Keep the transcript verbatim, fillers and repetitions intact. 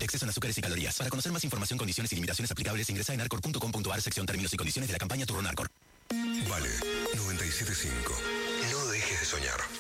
exceso en azúcares y calorías. Para conocer más información, condiciones y limitaciones aplicables, ingresa en arcor punto com punto ar, sección términos y condiciones de la campaña Turrón Arcor. Vale, noventa y siete punto cinco. No dejes de soñar.